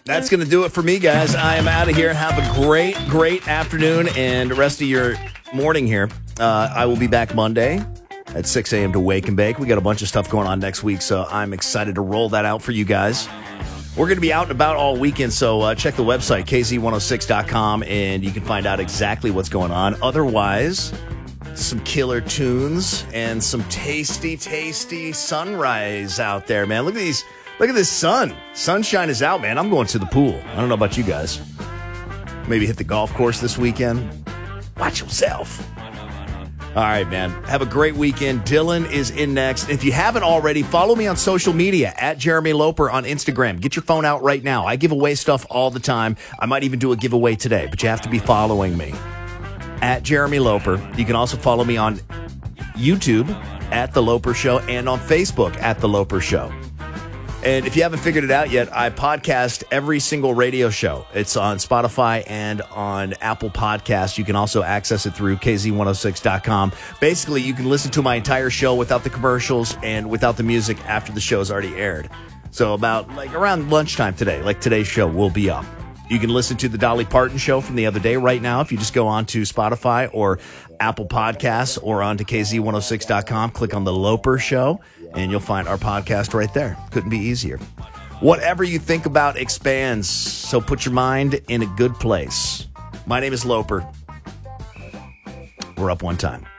That's going to do it for me, guys. I am out of here. Have a great afternoon and the rest of your morning here. I will be back Monday at 6 a.m. to Wake and Bake. We got a bunch of stuff going on next week, so I'm excited to roll that out for you guys. We're going to be out and about all weekend, so check the website, kz106.com, and you can find out exactly what's going on. Otherwise, some killer tunes and some tasty sunrise out there, man. Look at this sun. Sunshine is out, man. I'm going to the pool. I don't know about you guys. Maybe hit the golf course this weekend. Watch yourself. All right, man. Have a great weekend. Dylan is in next. If you haven't already, follow me on social media at Jeremy Loper on Instagram. Get your phone out right now. I give away stuff all the time. I might even do a giveaway today, but you have to be following me at Jeremy Loper. You can also follow me on YouTube at The Loper Show and on Facebook at The Loper Show. And if you haven't figured it out yet, I podcast every single radio show. It's on Spotify and on Apple Podcasts. You can also access it through kz106.com. Basically, you can listen to my entire show without the commercials and without the music after the show's already aired. So about around lunchtime today, today's show will be up. You can listen to the Dolly Parton show from the other day right now if you just go on to Spotify or Apple Podcasts or onto kz106.com. Click on The Loper Show, and you'll find our podcast right there. Couldn't be easier. Whatever you think about expands, so put your mind in a good place. My name is Loper. We're up one time.